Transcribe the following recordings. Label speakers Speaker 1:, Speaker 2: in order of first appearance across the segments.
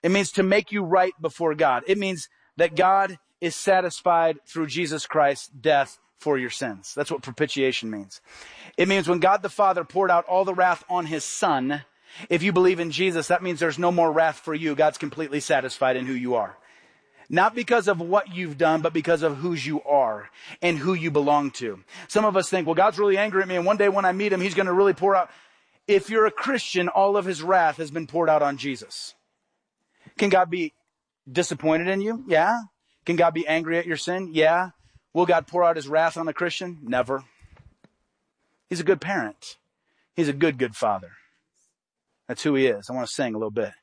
Speaker 1: It means to make you right before God. It means that God is satisfied through Jesus Christ's death for your sins. That's what propitiation means. It means when God the Father poured out all the wrath on his Son, if you believe in Jesus, that means there's no more wrath for you. God's completely satisfied in who you are. Not because of what you've done, but because of whose you are and who you belong to. Some of us think, well, God's really angry at me, and one day when I meet him, he's going to really pour out. If you're a Christian, all of his wrath has been poured out on Jesus. Can God be disappointed in you? Yeah. Can God be angry at your sin? Yeah. Will God pour out his wrath on a Christian? Never. He's a good parent. He's a good father. That's who he is. I want to sing a little bit.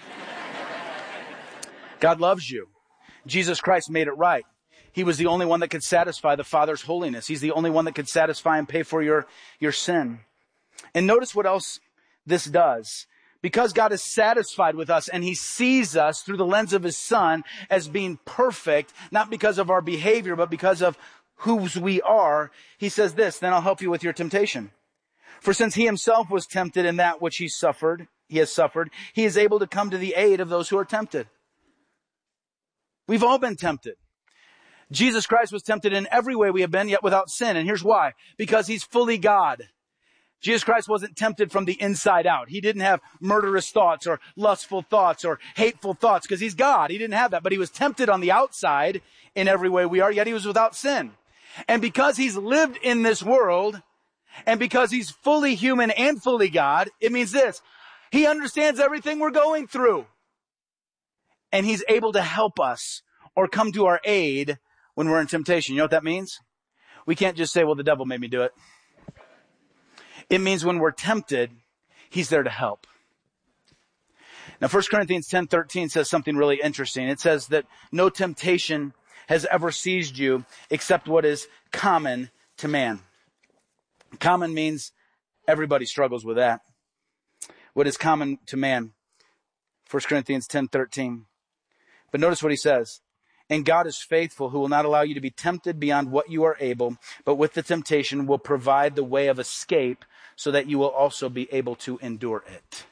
Speaker 1: God loves you. Jesus Christ made it right. He was the only one that could satisfy the Father's holiness. He's the only one that could satisfy and pay for your sin. And notice what else this does. Because God is satisfied with us and he sees us through the lens of his Son as being perfect, not because of our behavior, but because of whose we are, he says this, then I'll help you with your temptation. For since he himself was tempted in that which he has suffered, he is able to come to the aid of those who are tempted. We've all been tempted. Jesus Christ was tempted in every way we have been, yet without sin. And here's why. Because he's fully God. Jesus Christ wasn't tempted from the inside out. He didn't have murderous thoughts or lustful thoughts or hateful thoughts because he's God. He didn't have that. But he was tempted on the outside in every way we are, yet he was without sin. And because he's lived in this world and because he's fully human and fully God, it means this. He understands everything we're going through. And he's able to help us or come to our aid when we're in temptation. You know what that means? We can't just say, well, the devil made me do it. It means when we're tempted, he's there to help. Now, 1 Corinthians 10:13 says something really interesting. It says that no temptation has ever seized you except what is common to man. Common means everybody struggles with that. What is common to man? 1 Corinthians 10:13. But notice what he says. And God is faithful, who will not allow you to be tempted beyond what you are able, but with the temptation will provide the way of escape so that you will also be able to endure it.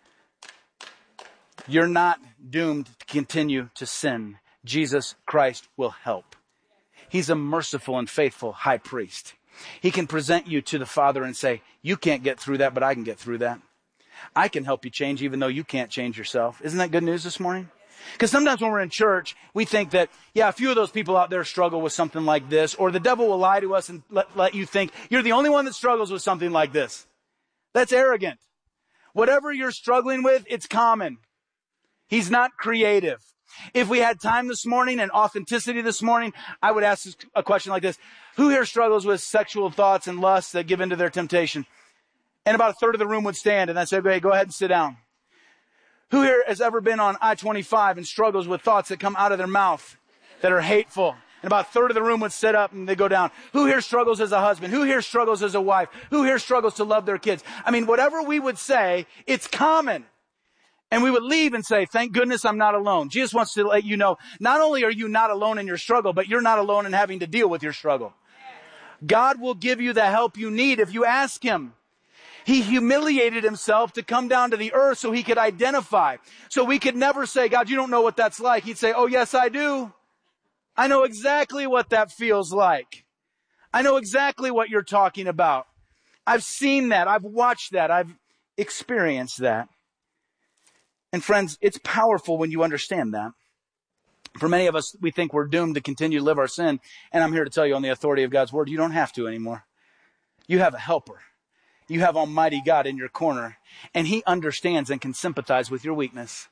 Speaker 1: You're not doomed to continue to sin. Jesus Christ will help. He's a merciful and faithful high priest. He can present you to the Father and say, you can't get through that, but I can get through that. I can help you change even though you can't change yourself. Isn't that good news this morning? Because sometimes when we're in church, we think that, yeah, a few of those people out there struggle with something like this, or the devil will lie to us and let you think you're the only one that struggles with something like this. That's arrogant. Whatever you're struggling with, it's common. He's not creative. If we had time this morning and authenticity this morning, I would ask a question like this. Who here struggles with sexual thoughts and lusts that give into their temptation? And about a third of the room would stand, and I'd say, okay, go ahead and sit down. Who here has ever been on I-25 and struggles with thoughts that come out of their mouth that are hateful? And about a third of the room would sit up and they go down. Who here struggles as a husband? Who here struggles as a wife? Who here struggles to love their kids? I mean, whatever we would say, it's common. And we would leave and say, thank goodness I'm not alone. Jesus wants to let you know, not only are you not alone in your struggle, but you're not alone in having to deal with your struggle. God will give you the help you need if you ask him. He humiliated himself to come down to the earth so he could identify. So we could never say, God, you don't know what that's like. He'd say, oh, yes, I do. I know exactly what that feels like. I know exactly what you're talking about. I've seen that. I've watched that. I've experienced that. And friends, it's powerful when you understand that. For many of us, we think we're doomed to continue to live our sin. And I'm here to tell you on the authority of God's word, you don't have to anymore. You have a helper. You have Almighty God in your corner, and he understands and can sympathize with your weakness.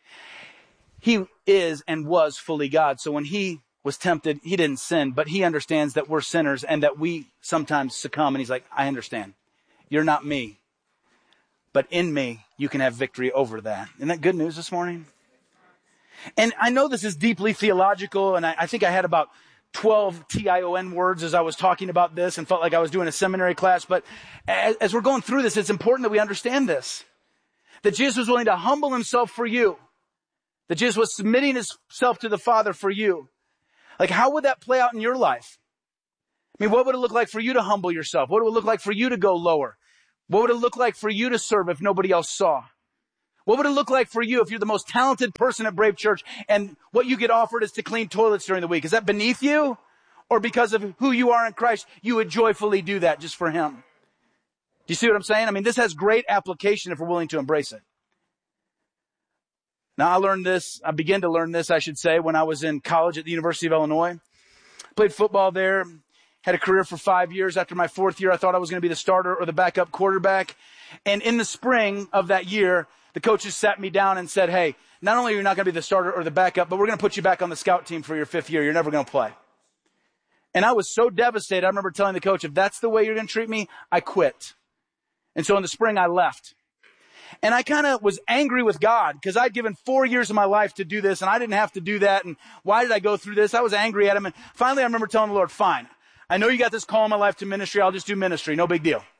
Speaker 1: He is and was fully God. So when he was tempted, he didn't sin, but he understands that we're sinners and that we sometimes succumb. And he's like, I understand. You're not me, but in me, you can have victory over that. Isn't that good news this morning? And I know this is deeply theological, and I think I had about 12 TION words as I was talking about this and felt like I was doing a seminary class. But as we're going through this, it's important that we understand this. That Jesus was willing to humble himself for you. That Jesus was submitting himself to the Father for you. Like, how would that play out in your life? I mean, what would it look like for you to humble yourself? What would it look like for you to go lower? What would it look like for you to serve if nobody else saw? What would it look like for you if you're the most talented person at Brave Church and what you get offered is to clean toilets during the week? Is that beneath you? Or because of who you are in Christ, you would joyfully do that just for him? Do you see what I'm saying? I mean, this has great application if we're willing to embrace it. Now, I began to learn this, I should say, when I was in college at the University of Illinois. Played football there, had a career for 5 years. After my 4th year, I thought I was going to be the starter or the backup quarterback. And in the spring of that year, the coaches sat me down and said, hey, not only are you not going to be the starter or the backup, but we're going to put you back on the scout team for your 5th year. You're never going to play. And I was so devastated. I remember telling the coach, if that's the way you're going to treat me, I quit. And so in the spring, I left. And I kind of was angry with God because I'd given 4 years of my life to do this and I didn't have to do that. And why did I go through this? I was angry at him. And finally, I remember telling the Lord, fine, I know you got this call in my life to ministry. I'll just do ministry. No big deal.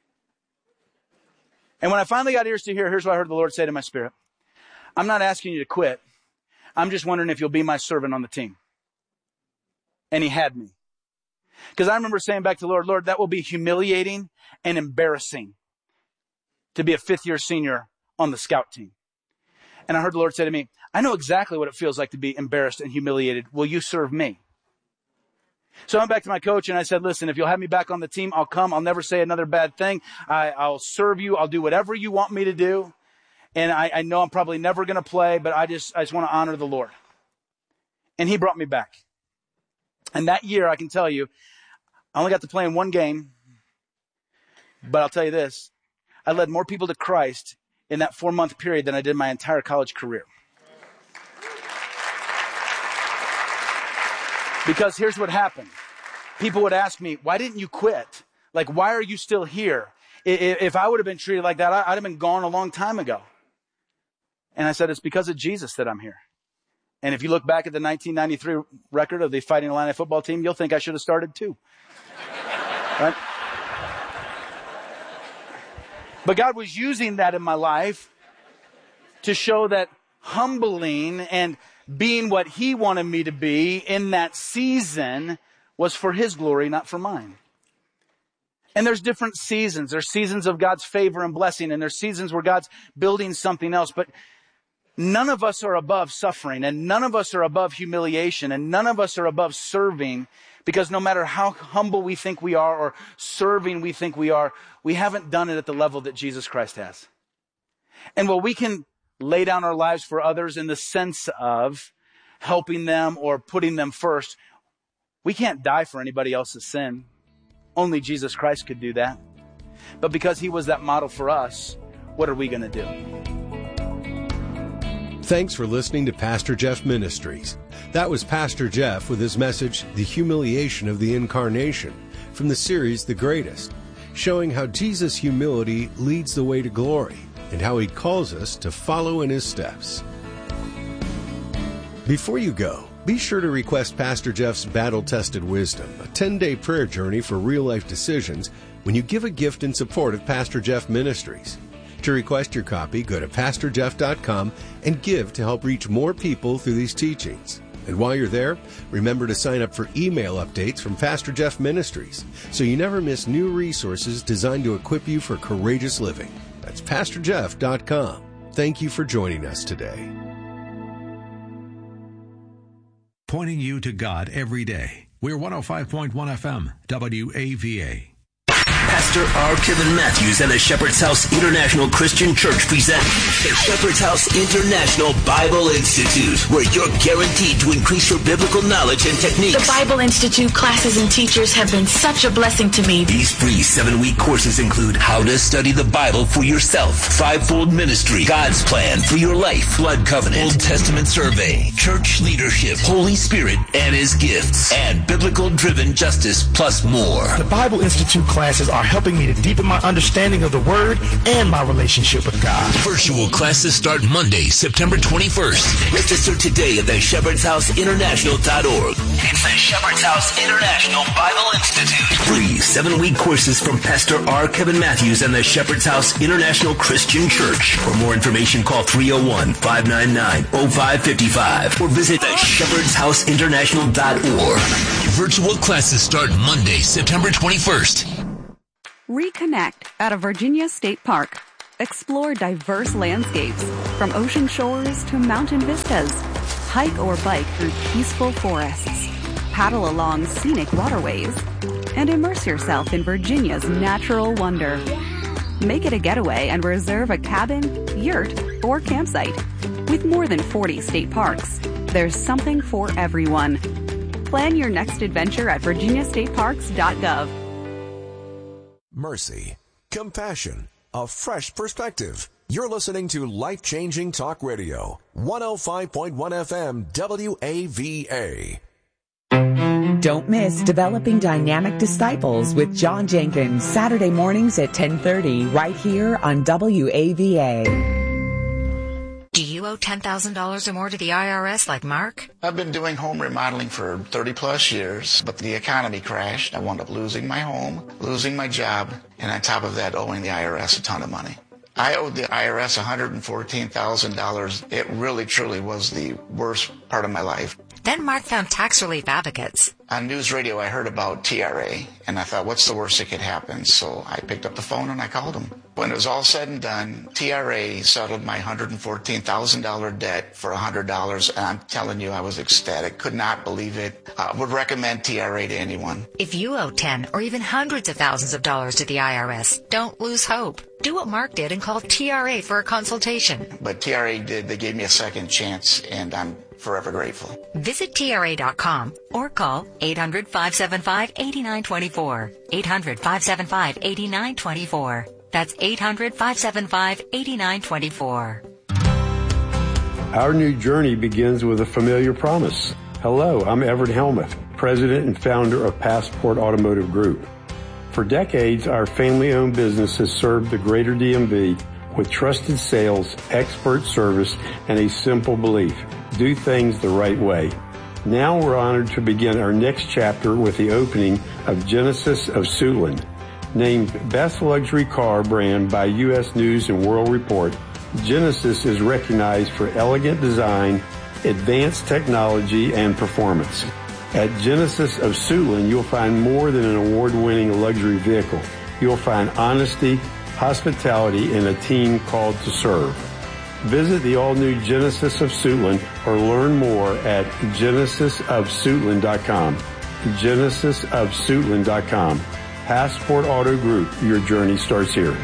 Speaker 1: And when I finally got ears to hear, here's what I heard the Lord say to my spirit. I'm not asking you to quit. I'm just wondering if you'll be my servant on the team. And he had me. Because I remember saying back to the Lord, Lord, that will be humiliating and embarrassing to be a 5th year senior on the scout team. And I heard the Lord say to me, I know exactly what it feels like to be embarrassed and humiliated. Will you serve me? So I went back to my coach and I said, listen, if you'll have me back on the team, I'll come. I'll never say another bad thing. I'll serve you. I'll do whatever you want me to do. And I know I'm probably never going to play, but I just want to honor the Lord. And he brought me back. And that year, I can tell you, I only got to play in 1 game. But I'll tell you this, I led more people to Christ in that 4-month period than I did my entire college career. Because here's what happened. People would ask me, why didn't you quit? Like, why are you still here? If I would have been treated like that, I'd have been gone a long time ago. And I said, it's because of Jesus that I'm here. And if you look back at the 1993 record of the Fighting Illini football team, you'll think I should have started too. Right? But God was using that in my life to show that humbling and being what he wanted me to be in that season was for his glory, not for mine. And there's different seasons. There's seasons of God's favor and blessing, and there's seasons where God's building something else. But none of us are above suffering, and none of us are above humiliation, and none of us are above serving, because no matter how humble we think we are or serving we think we are, we haven't done it at the level that Jesus Christ has. And while we can lay down our lives for others in the sense of helping them or putting them first, we can't die for anybody else's sin. Only Jesus Christ could do that. But because he was that model for us, what are we going to do?
Speaker 2: Thanks for listening to Pastor Jeff Ministries. That was Pastor Jeff with his message, The Humiliation of the Incarnation, from the series The Greatest, showing how Jesus' humility leads the way to glory and how he calls us to follow in his steps. Before you go, be sure to request Pastor Jeff's Battle-Tested Wisdom, a 10-day prayer journey for real-life decisions, when you give a gift in support of Pastor Jeff Ministries. To request your copy, go to PastorJeff.com and give to help reach more people through these teachings. And while you're there, remember to sign up for email updates from Pastor Jeff Ministries so you never miss new resources designed to equip you for courageous living. That's PastorJeff.com. Thank you for joining us today.
Speaker 3: Pointing you to God every day. We're 105.1 FM, WAVA.
Speaker 4: Pastor R. Kevin Matthews and the Shepherd's House International Christian Church present the Shepherd's House International Bible Institute, where you're guaranteed to increase your biblical knowledge and techniques.
Speaker 5: The Bible Institute classes and teachers have been such a blessing to me.
Speaker 4: These free 7-week courses include how to study the Bible for yourself, fivefold ministry, God's plan for your life, blood covenant, Old Testament survey, church leadership, Holy Spirit and his gifts, and biblical-driven justice, plus more.
Speaker 6: The Bible Institute classes are helping me to deepen my understanding of the Word and my relationship with God.
Speaker 4: Virtual classes start Monday, September 21st. Register today at theshepherdshouseinternational.org. It's the Shepherd's House International Bible Institute. Free 7-week courses from Pastor R. Kevin Matthews and the Shepherd's House International Christian Church. For more information, call 301-599-0555 or visit theshepherdshouseinternational.org. Virtual classes start Monday, September 21st.
Speaker 7: Reconnect at a Virginia State Park. Explore diverse landscapes, from ocean shores to mountain vistas. Hike or bike through peaceful forests. Paddle along scenic waterways. And immerse yourself in Virginia's natural wonder. Make it a getaway and reserve a cabin, yurt, or campsite. With more than 40 state parks, there's something for everyone. Plan your next adventure at virginiastateparks.gov.
Speaker 8: Mercy, compassion, a fresh perspective. You're listening to Life-Changing Talk Radio, 105.1 FM WAVA.
Speaker 9: Don't miss Developing Dynamic Disciples with John Jenkins, Saturday mornings at 10:30, right here on WAVA.
Speaker 10: Do you owe $10,000 or more to the IRS like Mark?
Speaker 11: I've been doing home remodeling for 30 plus years, but the economy crashed. I wound up losing my home, losing my job, and on top of that, owing the IRS a ton of money. I owed the IRS $114,000. It really, truly was the worst part of my life.
Speaker 10: Then Mark found Tax Relief Advocates.
Speaker 11: On news radio, I heard about TRA, and I thought, what's the worst that could happen? So I picked up the phone and I called them. When it was all said and done, TRA settled my $114,000 debt for $100, and I'm telling you, I was ecstatic. Could not believe it. Would recommend TRA to anyone.
Speaker 10: If you owe 10 or even hundreds of thousands of dollars to the IRS, don't lose hope. Do what Mark did and call TRA for a consultation.
Speaker 11: But TRA did. They gave me a second chance, and I'm forever grateful.
Speaker 10: Visit TRA.com or call 800-575-8924. 800-575-8924. That's 800-575-8924.
Speaker 12: Our new journey begins with a familiar promise. Hello, I'm Everett Helmuth, president and founder of Passport Automotive Group. For decades, our family-owned business has served the greater DMV with trusted sales, expert service, and a simple belief: do things the right way. Now we're honored to begin our next chapter with the opening of Genesis of Suitland. Named Best Luxury Car Brand by U.S. News and World Report, Genesis is recognized for elegant design, advanced technology, and performance. At Genesis of Suitland, you'll find more than an award-winning luxury vehicle. You'll find honesty, hospitality, and a team called to serve. Visit the all-new Genesis of Suitland or learn more at genesisofsuitland.com. genesisofsuitland.com. Passport Auto Group, your journey starts here.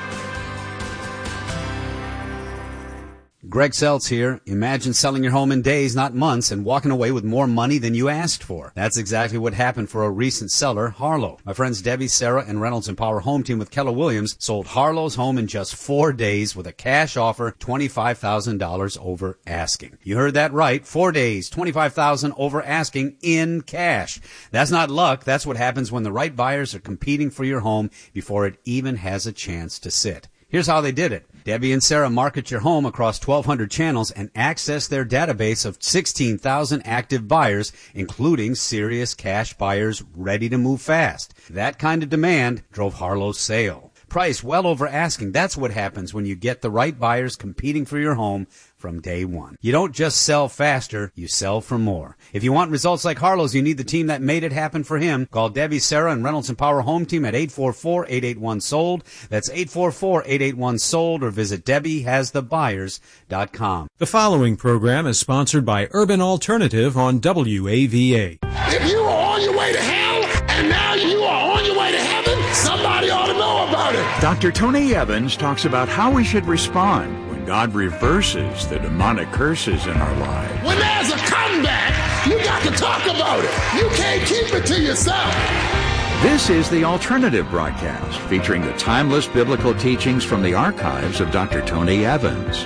Speaker 13: Greg Seltz here. Imagine selling your home in days, not months, and walking away with more money than you asked for. That's exactly what happened for a recent seller, Harlow. My friends Debbie, Sarah, and Reynolds Empower Home Team with Keller Williams sold Harlow's home in just 4 days with a cash offer, $25,000 over asking. You heard that right. 4 days, $25,000 over asking in cash. That's not luck. That's what happens when the right buyers are competing for your home before it even has a chance to sit. Here's how they did it. Debbie and Sarah market your home across 1,200 channels and access their database of 16,000 active buyers, including serious cash buyers ready to move fast. That kind of demand drove Harlow's sale. Price well over asking. That's what happens when you get the right buyers competing for your home from day one. You don't just sell faster, you sell for more. If you want results like Harlow's, you need the team that made it happen for him. Call Debbie, Sarah, and Reynolds Empower Home Team at 844-881-SOLD. That's 844-881-SOLD, or visit DebbieHasTheBuyers.com.
Speaker 14: The following program is sponsored by Urban Alternative on WAVA.
Speaker 15: If you are on your way to hell and now you are on your way to heaven, somebody ought to know about it.
Speaker 16: Dr. Tony Evans talks about how we should respond when God reverses the demonic curses in our lives.
Speaker 15: When there's a comeback, you got to talk about it. You can't keep it to yourself.
Speaker 16: This is the Alternative Broadcast, featuring the timeless biblical teachings from the archives of Dr. Tony Evans.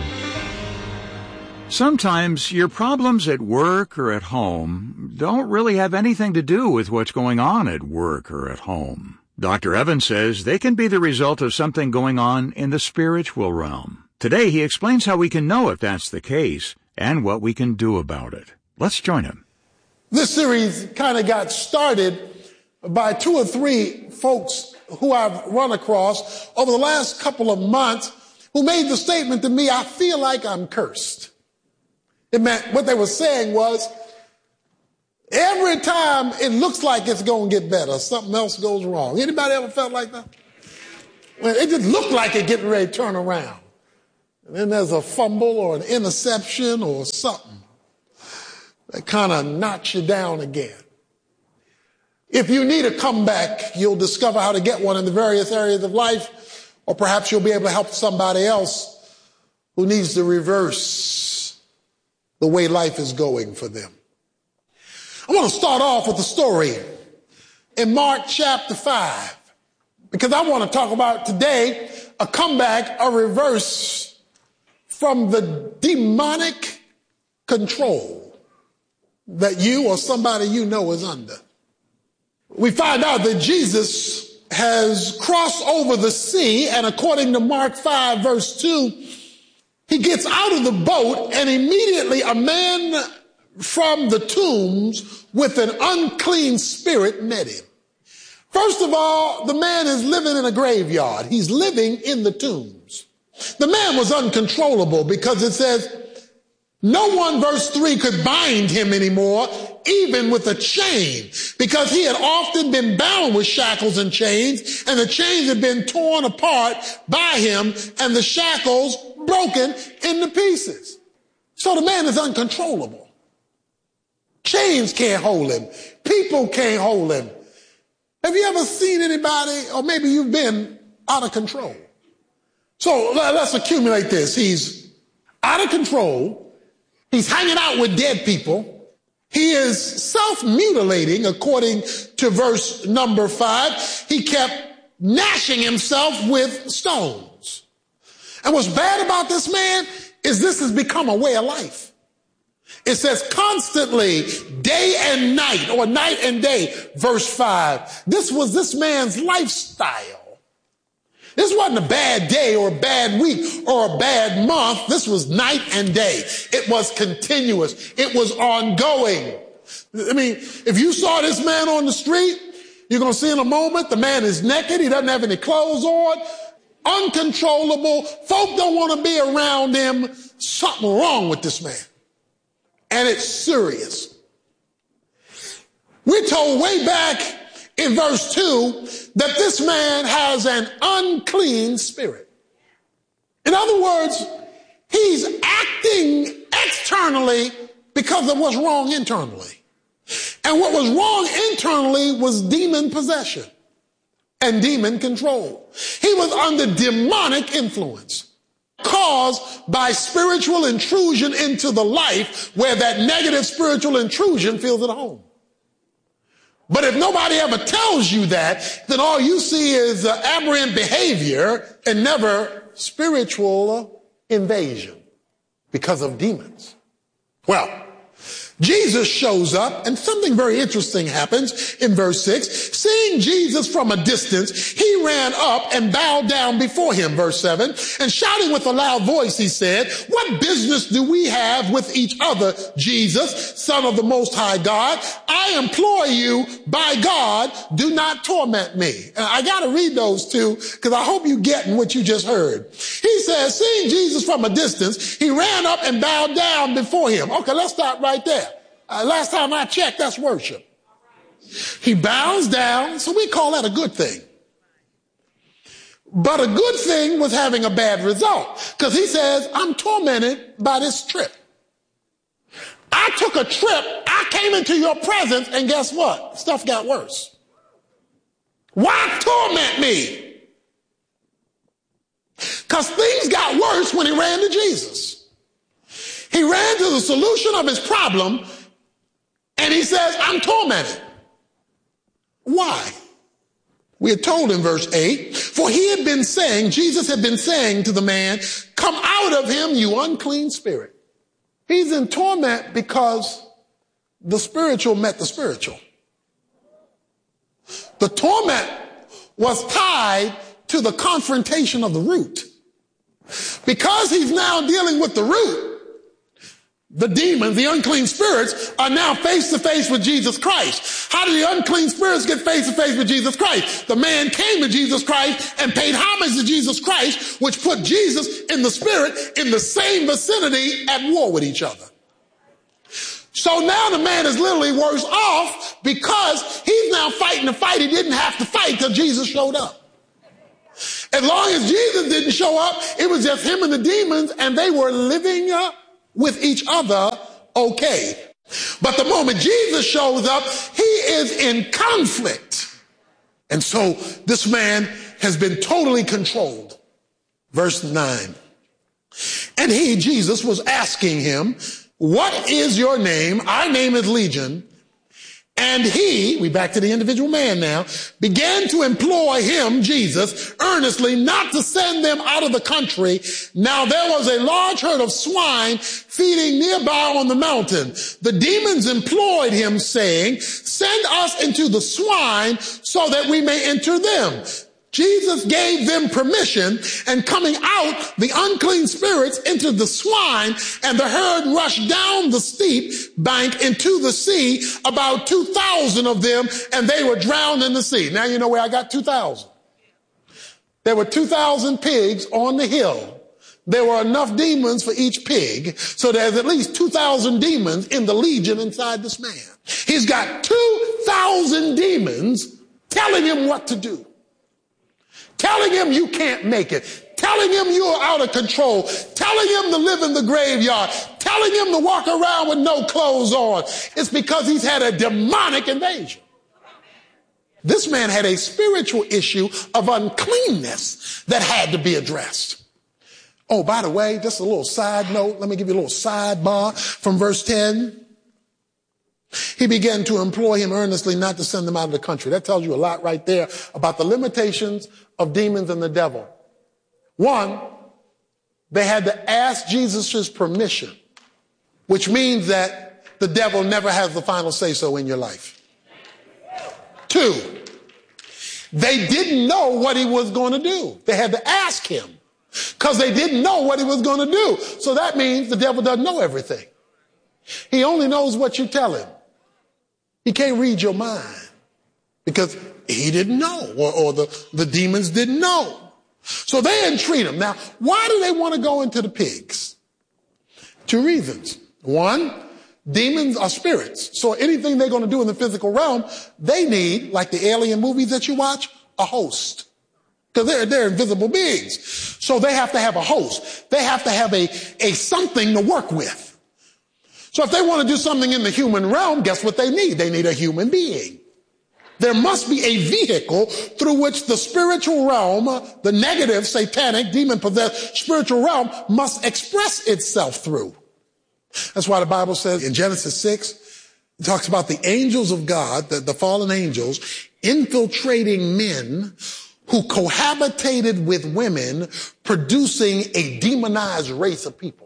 Speaker 16: Sometimes your problems at work or at home don't really have anything to do with what's going on at work or at home. Dr. Evans says they can be the result of something going on in the spiritual realm. Today, he explains how we can know if that's the case and what we can do about it. Let's join him.
Speaker 15: This series kind of got started by 2 or 3 folks who I've run across over the last couple of months who made the statement to me, I feel like I'm cursed. It meant what they were saying was, every time it looks like it's going to get better, something else goes wrong. Anybody ever felt like that? When it just looked like it getting ready to turn around. And then there's a fumble or an interception or something that kind of knocks you down again. If you need a comeback, you'll discover how to get one in the various areas of life, or perhaps you'll be able to help somebody else who needs to reverse the way life is going for them. I want to start off with a story in Mark chapter 5, because I want to talk about today a comeback, a reverse from the demonic control that you or somebody you know is under. We find out that Jesus has crossed over the sea, and according to Mark 5 verse 2, he gets out of the boat, and immediately a man from the tombs with an unclean spirit met him. First of all, the man is living in a graveyard. He's living in the tombs. The man was uncontrollable because it says no one, verse 3, could bind him anymore, even with a chain, because he had often been bound with shackles and chains, and the chains had been torn apart by him, and the shackles broken into pieces. So the man is uncontrollable. Chains can't hold him. People can't hold him. Have you ever seen anybody, or maybe you've been out of control? So let's accumulate this. He's out of control. He's hanging out with dead people. He is self-mutilating, according to verse number 5. He kept gnashing himself with stones. And what's bad about this man is this has become a way of life. It says constantly, day and night, or night and day, verse 5. This was this man's lifestyle. This wasn't a bad day or a bad week or a bad month. This was night and day. It was continuous. It was ongoing. I mean, if you saw this man on the street, you're going to see in a moment the man is naked. He doesn't have any clothes on. Uncontrollable. Folk don't want to be around him. Something wrong with this man. And it's serious. We're told way back in verse 2 that this man has an unclean spirit. In other words, he's acting externally because of what's wrong internally. And what was wrong internally was demon possession and demon control. He was under demonic influence, caused by spiritual intrusion into the life where that negative spiritual intrusion feels at home. But if nobody ever tells you that, then all you see is aberrant behavior and never spiritual invasion because of demons. Well, Jesus shows up, and something very interesting happens in verse 6. Seeing Jesus from a distance, he ran up and bowed down before him, verse 7, and shouting with a loud voice, he said, "What business do we have with each other, Jesus, Son of the Most High God? I implore you, by God, do not torment me." And I got to read those two because I hope you're getting what you just heard. He says, seeing Jesus from a distance, he ran up and bowed down before him. Okay, let's stop right there. Last time I checked, that's worship. He bows down, so we call that a good thing. But a good thing was having a bad result, because he says, I'm tormented by this trip. I took a trip, I came into your presence, and guess what? Stuff got worse. Why torment me? Because things got worse when he ran to Jesus. He ran to the solution of his problem, and he says, I'm tormented. Why? We are told in verse 8, for he had been saying, Jesus had been saying to the man, come out of him, you unclean spirit. He's in torment because the spiritual met the spiritual. The torment was tied to the confrontation of the root. Because he's now dealing with the root, the demons, the unclean spirits, are now face to face with Jesus Christ. How do the unclean spirits get face to face with Jesus Christ? The man came to Jesus Christ and paid homage to Jesus Christ, which put Jesus and the spirit in the same vicinity at war with each other. So now the man is literally worse off because he's now fighting the fight he didn't have to fight till Jesus showed up. As long as Jesus didn't show up, it was just him and the demons, and they were living with each other okay. But the moment Jesus shows up, he is in conflict. And so this man has been totally controlled. Verse 9. And he, Jesus, was asking him, what is your name? Our name is Legion. And he, we back to the individual man now, began to implore him, Jesus, earnestly not to send them out of the country. Now there was a large herd of swine feeding nearby on the mountain. The demons implored him, saying, send us into the swine so that we may enter them. Jesus gave them permission, and coming out, the unclean spirits entered the swine, and the herd rushed down the steep bank into the sea, about 2,000 of them, and they were drowned in the sea. Now you know where I got 2,000. There were 2,000 pigs on the hill. There were enough demons for each pig, so there's at least 2,000 demons in the legion inside this man. He's got 2,000 demons telling him what to do. Telling him you can't make it. Telling him you're out of control. Telling him to live in the graveyard. Telling him to walk around with no clothes on. It's because he's had a demonic invasion. This man had a spiritual issue of uncleanness that had to be addressed. Oh, by the way, just a little side note. Let me give you a little sidebar from verse 10. He began to implore him earnestly not to send them out of the country. That tells you a lot right there about the limitations of demons and the devil. One, they had to ask Jesus' permission, which means that the devil never has the final say-so in your life. Two, they didn't know what he was going to do. They had to ask him because they didn't know what he was going to do. So that means the devil doesn't know everything. He only knows what you tell him. He can't read your mind because he didn't know, or the demons didn't know. So they didn't treat him. Now, why do they want to go into the pigs? Two reasons. One, demons are spirits. So anything they're going to do in the physical realm, they need, like the alien movies that you watch, a host. Because they're invisible beings. So they have to have a host. They have to have a something to work with. So if they want to do something in the human realm, guess what they need? They need a human being. There must be a vehicle through which the spiritual realm, the negative, satanic, demon-possessed spiritual realm must express itself through. That's why the Bible says in Genesis 6, it talks about the angels of God, the fallen angels, infiltrating men who cohabitated with women, producing a demonized race of people.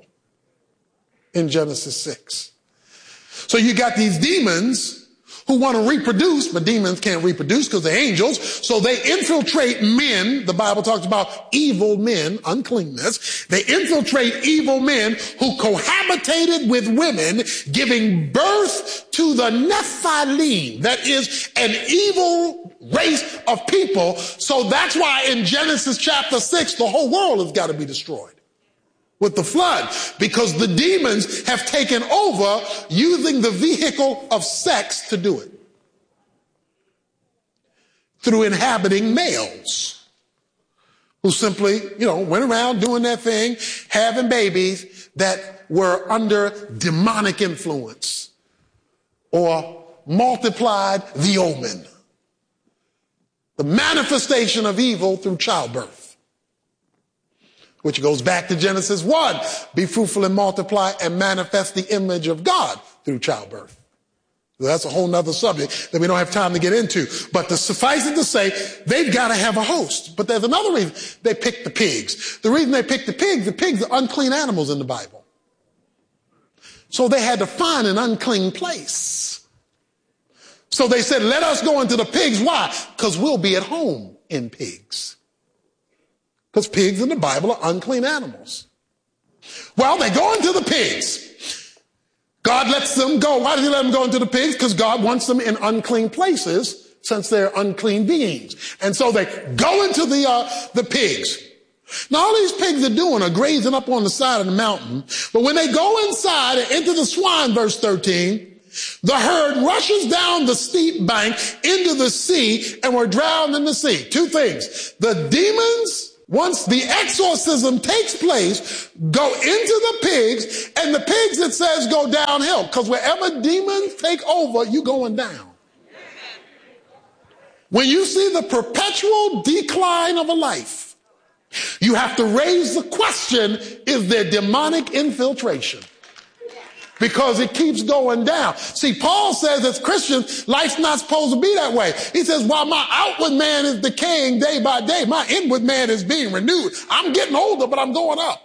Speaker 15: In Genesis 6. So you got these demons who want to reproduce, but demons can't reproduce because they're angels. So they infiltrate men. The Bible talks about evil men, uncleanness. They infiltrate evil men who cohabitated with women, giving birth to the Nephilim. That is an evil race of people. So that's why in Genesis chapter 6, the whole world has got to be destroyed with the flood, because the demons have taken over using the vehicle of sex to do it through inhabiting males who simply, went around doing their thing, having babies that were under demonic influence or multiplied the omen, the manifestation of evil through childbirth. Which goes back to Genesis 1. Be fruitful and multiply and manifest the image of God through childbirth. So that's a whole nother subject that we don't have time to get into. But to suffice it to say, they've got to have a host. But there's another reason they picked the pigs. The reason they picked the pigs are unclean animals in the Bible. So they had to find an unclean place. So they said, let us go into the pigs. Why? Because we'll be at home in pigs. Because pigs in the Bible are unclean animals. Well, they go into the pigs. God lets them go. Why does he let them go into the pigs? Because God wants them in unclean places, since they're unclean beings. And so they go into the pigs. Now all these pigs are doing are grazing up on the side of the mountain. But when they go inside and into the swine, verse 13, the herd rushes down the steep bank into the sea and were drowned in the sea. Two things. The demons Once the exorcism takes place, go into the pigs, and the pigs, it says, go downhill. Because wherever demons take over, you're going down. When you see the perpetual decline of a life, you have to raise the question, is there demonic infiltration? Because it keeps going down. See, Paul says as Christians, life's not supposed to be that way. He says, while my outward man is decaying day by day, my inward man is being renewed. I'm getting older, but I'm going up.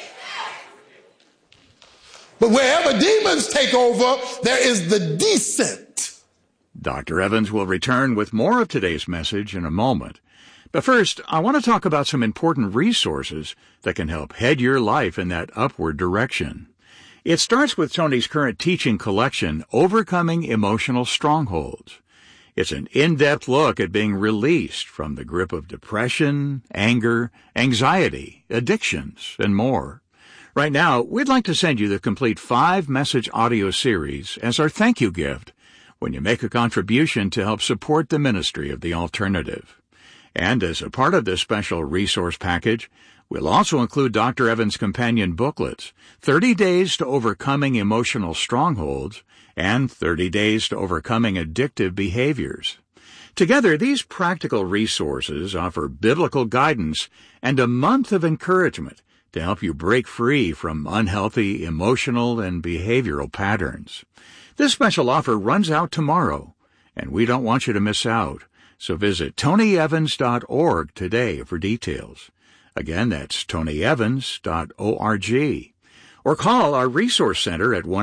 Speaker 15: But wherever demons take over, there is the descent.
Speaker 16: Dr. Evans will return with more of today's message in a moment. But first, I want to talk about some important resources that can help head your life in that upward direction. It starts with Tony's current teaching collection, Overcoming Emotional Strongholds. It's an in-depth look at being released from the grip of depression, anger, anxiety, addictions, and more. Right now, we'd like to send you the complete 5-message audio series as our thank you gift when you make a contribution to help support the ministry of The Alternative. And as a part of this special resource package, we'll also include Dr. Evans' companion booklets, 30 Days to Overcoming Emotional Strongholds and 30 Days to Overcoming Addictive Behaviors. Together, these practical resources offer biblical guidance and a month of encouragement to help you break free from unhealthy emotional and behavioral patterns. This special offer runs out tomorrow, and we don't want you to miss out. So visit tonyevans.org today for details. Again, that's tonyevans.org. Or call our resource center at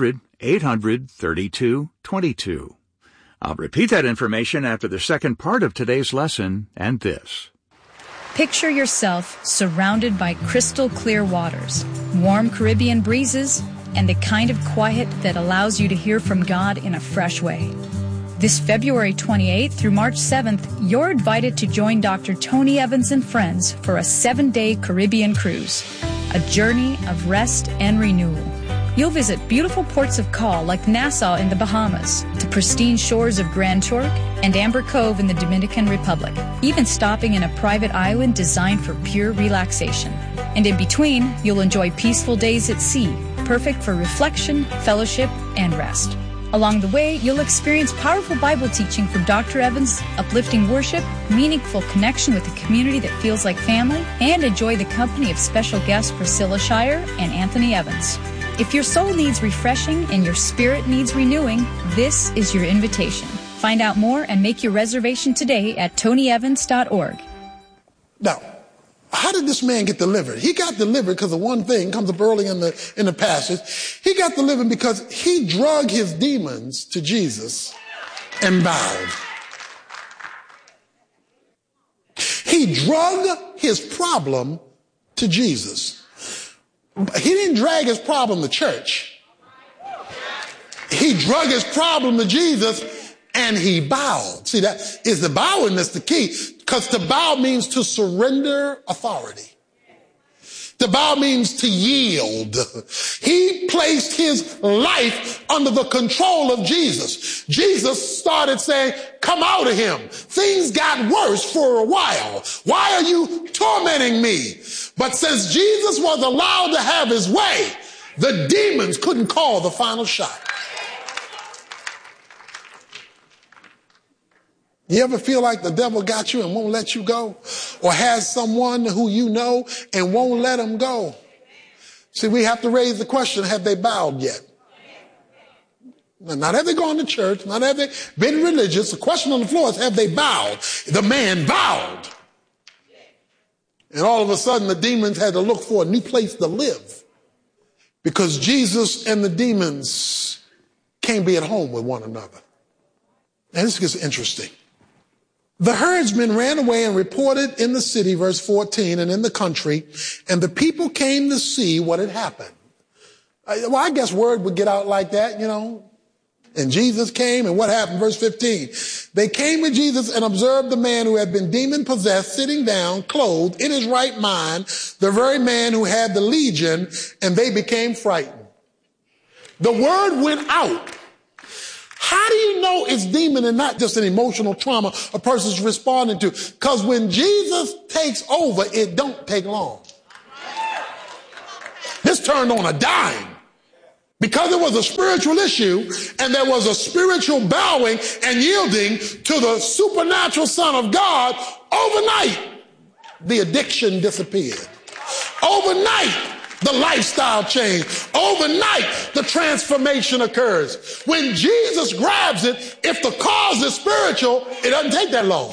Speaker 16: 1-800-800-3222. I'll repeat that information after the second part of today's lesson and this.
Speaker 17: Picture yourself surrounded by crystal clear waters, warm Caribbean breezes, and the kind of quiet that allows you to hear from God in a fresh way. This February 28th through March 7th, you're invited to join Dr. Tony Evans and friends for a 7-day Caribbean cruise, a journey of rest and renewal. You'll visit beautiful ports of call like Nassau in the Bahamas, the pristine shores of Grand Turk, and Amber Cove in the Dominican Republic, even stopping in a private island designed for pure relaxation. And in between, you'll enjoy peaceful days at sea, perfect for reflection, fellowship, and rest. Along the way, you'll experience powerful Bible teaching from Dr. Evans, uplifting worship, meaningful connection with a community that feels like family, and enjoy the company of special guests Priscilla Shire and Anthony Evans. If your soul needs refreshing and your spirit needs renewing, this is your invitation. Find out more and make your reservation today at tonyevans.org.
Speaker 15: Now, how did this man get delivered? He got delivered because of one thing, comes up early in the passage. He got delivered because he drug his demons to Jesus and bowed. He drug his problem to Jesus. He didn't drag his problem to church. He drug his problem to Jesus and he bowed. See, that is the bowing that's the key. Because to bow means to surrender authority. To bow means to yield. He placed his life under the control of Jesus. Jesus started saying, come out of him. Things got worse for a while. Why are you tormenting me? But since Jesus was allowed to have his way, the demons couldn't call the final shot. You ever feel like the devil got you and won't let you go? Or has someone who you know and won't let them go? See, we have to raise the question, have they bowed yet? Not have they gone to church, not have they been religious. The question on the floor is, have they bowed? The man bowed. And all of a sudden, the demons had to look for a new place to live. Because Jesus and the demons can't be at home with one another. And this gets interesting. The herdsmen ran away and reported in the city, verse 14, and in the country, and the people came to see what had happened. Well, I guess word would get out like that, you know. And Jesus came, and what happened? Verse 15. They came to Jesus and observed the man who had been demon-possessed sitting down, clothed, in his right mind, the very man who had the legion, and they became frightened. The word went out. How do you know it's demon and not just an emotional trauma a person's responding to? Because when Jesus takes over, it don't take long. This turned on a dime. Because it was a spiritual issue and there was a spiritual bowing and yielding to the supernatural Son of God, overnight, the addiction disappeared. Overnight, the lifestyle changed. Overnight, the transformation occurs. When Jesus grabs it, if the cause is spiritual, it doesn't take that long.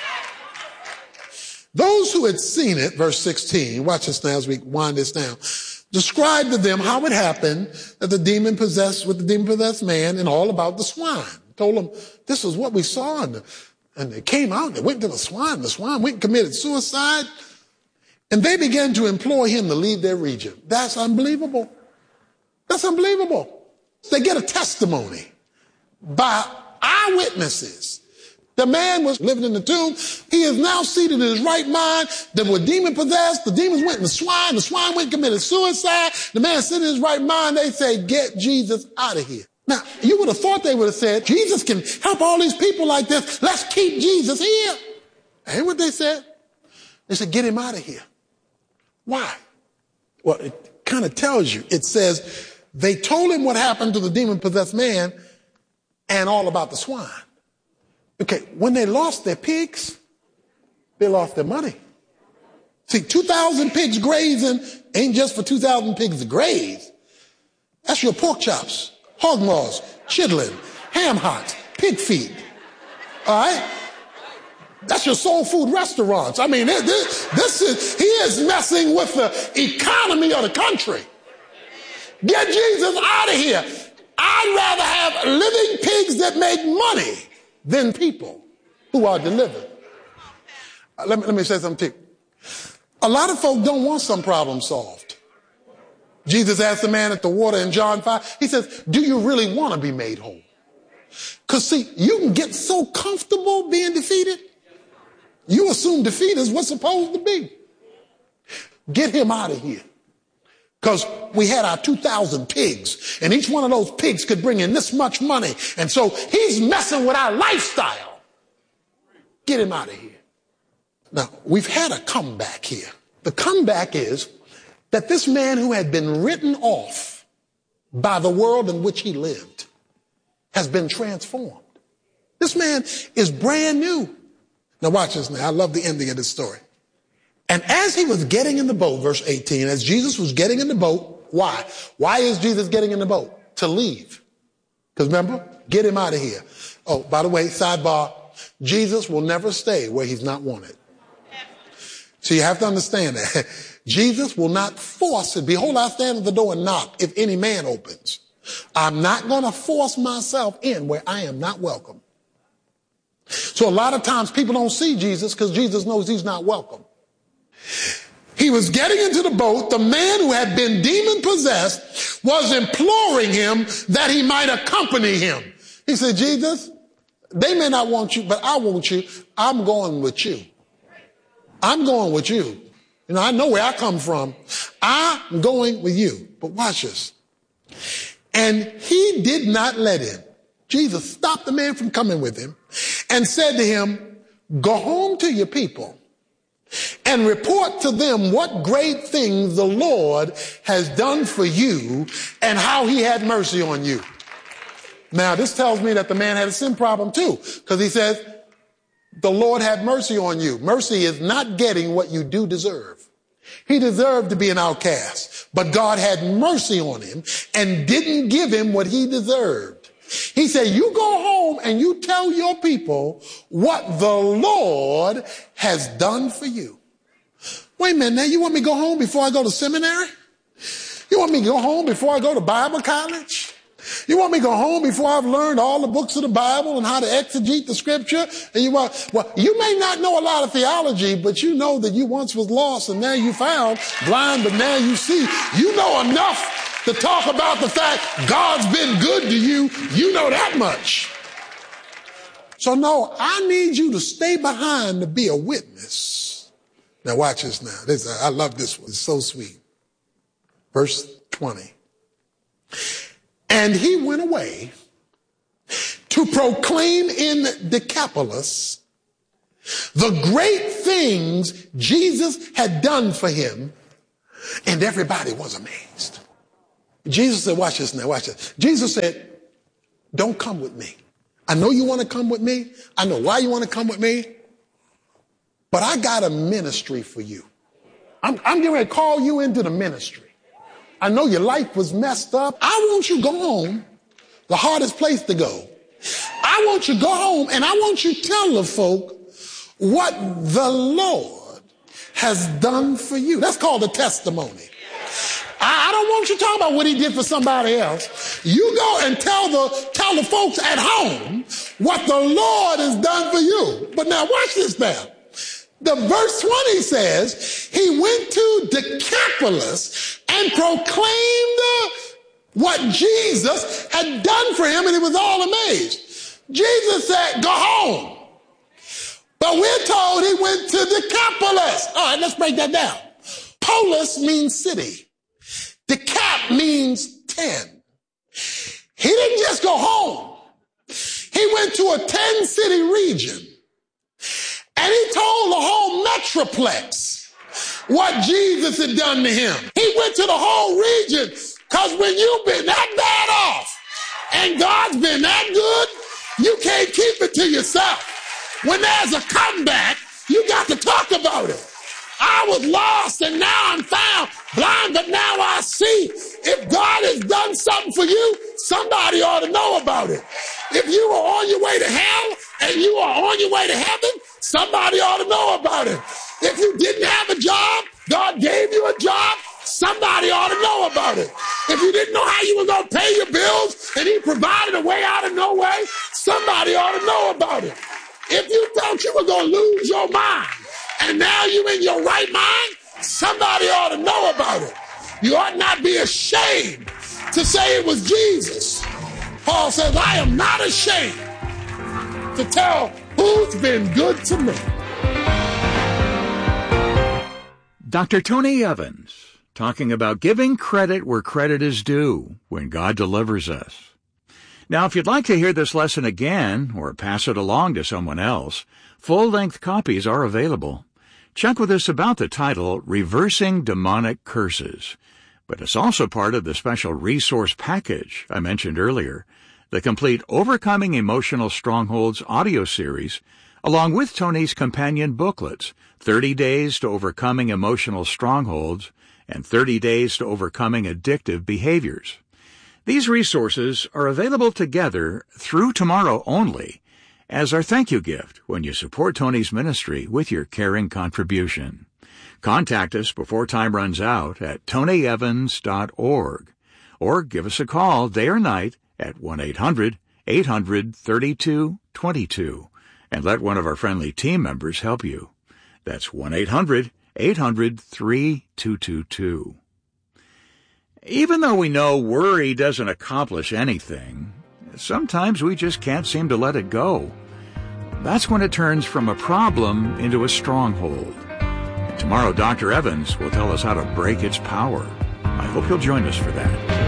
Speaker 15: Those who had seen it, verse 16, watch this now as we wind this down, described to them how it happened that the demon-possessed man and all about the swine. Told them, this is what we saw. And they came out and they went to the swine. The swine went and committed suicide. And they began to implore him to leave their region. That's unbelievable. That's unbelievable. They get a testimony by eyewitnesses. The man was living in the tomb. He is now seated in his right mind. They were demon possessed. The demons went in the swine. The swine went and committed suicide. The man sitting in his right mind. They say, get Jesus out of here. Now, you would have thought they would have said, Jesus can help all these people like this. Let's keep Jesus here. That ain't what they said. They said, get him out of here. Why? Well, it kind of tells you. It says, they told him what happened to the demon-possessed man and all about the swine. Okay, when they lost their pigs, they lost their money. See, 2,000 pigs grazing ain't just for 2,000 pigs to graze. That's your pork chops, hog maws, chitlin, ham hocks, pig feet. All right? That's your soul food restaurants. I mean, he is messing with the economy of the country. Get Jesus out of here. I'd rather have living pigs that make money than people who are delivered. Let me say something to you. A lot of folk don't want some problem solved. Jesus asked the man at the water in John 5, he says, do you really want to be made whole? Because see, you can get so comfortable being defeated. You assume defeat is what's supposed to be. Get him out of here. Because we had our 2,000 pigs, and each one of those pigs could bring in this much money. And so he's messing with our lifestyle. Get him out of here. Now, we've had a comeback here. The comeback is that this man who had been written off by the world in which he lived has been transformed. This man is brand new. Now watch this now. I love the ending of this story. And as he was getting in the boat, verse 18, as Jesus was getting in the boat, why? Why is Jesus getting in the boat? To leave. Because remember, get him out of here. Oh, by the way, sidebar, Jesus will never stay where he's not wanted. So you have to understand that. Jesus will not force it. Behold, I stand at the door and knock if any man opens. I'm not going to force myself in where I am not welcome. So a lot of times people don't see Jesus because Jesus knows he's not welcome. He was getting into the boat. The man who had been demon possessed was imploring him that he might accompany him. He said, Jesus, they may not want you, but I want you. I'm going with you. I'm going with you. You know, I know where I come from. I'm going with you. But watch this. And he did not let him. Jesus stopped the man from coming with him and said to him, go home to your people and report to them what great things the Lord has done for you and how he had mercy on you. Now, this tells me that the man had a sin problem too, because he says, the Lord had mercy on you. Mercy is not getting what you do deserve. He deserved to be an outcast, but God had mercy on him and didn't give him what he deserved. He said, you go home and you tell your people what the Lord has done for you. Wait a minute, now you want me to go home before I go to seminary? You want me to go home before I go to Bible college? You want me to go home before I've learned all the books of the Bible and how to exegete the scripture? And you may not know a lot of theology, but you know that you once was lost and now you found, blind, but now you see. You know enough to talk about the fact God's been good to you. You know that much. So no, I need you to stay behind to be a witness. Now watch this now. I love this one. It's so sweet. Verse 20. And he went away to to proclaim in Decapolis the great things Jesus had done for him, and everybody was amazed. Jesus said, watch this now, watch this. Jesus said, don't come with me. I know you want to come with me. I know why you want to come with me. But I got a ministry for you. I'm getting ready to call you into the ministry. I know your life was messed up. I want you to go home, the hardest place to go. I want you to go home and I want you to tell the folk what the Lord has done for you. That's called a testimony. I don't want you to talk about what he did for somebody else. You go and tell the folks at home what the Lord has done for you. But now watch this now. The verse 20 says, he went to Decapolis and proclaimed what Jesus had done for him, and he was all amazed. Jesus said, go home. But we're told he went to Decapolis. All right, let's break that down. Polis means city. Decap means 10. He didn't just go home. He went to a 10-city region. And he told the whole metroplex what Jesus had done to him. He went to the whole region, because when you've been that bad off and God's been that good, you can't keep it to yourself. When there's a comeback, you got to talk about it. I was lost and now I'm found, blind but now I see. If God has done something for you, somebody ought to know about it. If you were on your way to hell and you are on your way to heaven, somebody ought to know about it. If you didn't have a job, God gave you a job, somebody ought to know about it. If you didn't know how you were going to pay your bills and he provided a way out of no way, somebody ought to know about it. If you thought you were going to lose your mind and now you're in your right mind, somebody ought to know about it. You ought not be ashamed to say it was Jesus. Paul says, I am not ashamed to tell who's been good to me.
Speaker 16: Dr. Tony Evans, talking about giving credit where credit is due when God delivers us. Now, if you'd like to hear this lesson again or pass it along to someone else, full-length copies are available. Check with us about the title, Reversing Demonic Curses. But it's also part of the special resource package I mentioned earlier, the complete Overcoming Emotional Strongholds audio series, along with Tony's companion booklets, 30 Days to Overcoming Emotional Strongholds and 30 Days to Overcoming Addictive Behaviors. These resources are available together through tomorrow only as our thank you gift when you support Tony's ministry with your caring contribution. Contact us before time runs out at tonyevans.org or give us a call day or night at 1-800-800-3222 and let one of our friendly team members help you. That's 1-800-800-3222. Even though we know worry doesn't accomplish anything, sometimes we just can't seem to let it go. That's when it turns from a problem into a stronghold. Tomorrow, Dr. Evans will tell us how to break its power. I hope you'll join us for that.